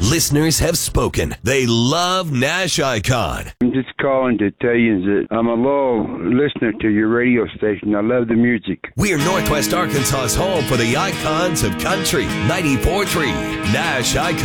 Listeners have spoken. They love Nash Icon. I'm just calling to tell you that I'm a loyal listener to your radio station. I love the music. We're Northwest Arkansas's home for the icons of country. 94.3 Nash Icon.